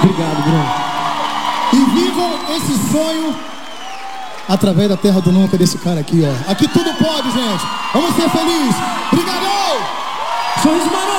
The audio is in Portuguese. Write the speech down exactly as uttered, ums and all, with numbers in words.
Obrigado, Bruno. E vivam esse sonho através da terra do nunca desse cara aqui, ó. Aqui tudo pode, gente. Vamos ser felizes. Obrigado! Sorriso maroto.